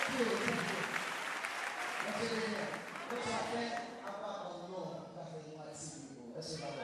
What's your friend? Apa, no, kasi yung mga sisipo. Kasi